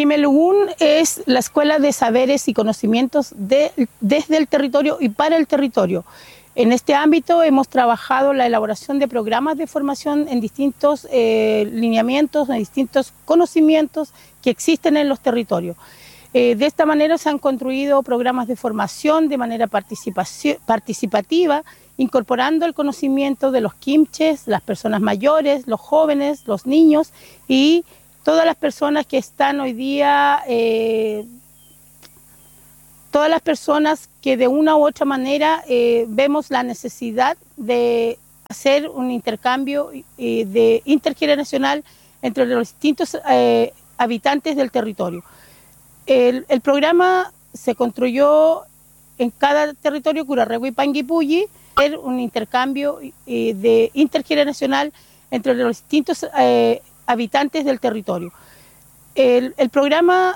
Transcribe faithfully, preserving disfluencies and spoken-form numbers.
Jimelugún es la escuela de saberes y conocimientos de, desde el territorio y para el territorio. En este ámbito hemos trabajado la elaboración de programas de formación en distintos eh, lineamientos, en distintos conocimientos que existen en los territorios. Eh, de esta manera se han construido programas de formación de manera participativa, incorporando el conocimiento de los quimches, las personas mayores, los jóvenes, los niños y todas las personas que están hoy día, eh, todas las personas que de una u otra manera eh, vemos la necesidad de hacer un intercambio eh, de intergeneracional entre los distintos eh, habitantes del territorio. El, el programa se construyó en cada territorio, Curarrehue y Panguipulli, un intercambio eh, de intergeneracional entre los distintos eh, habitantes del territorio. El, el programa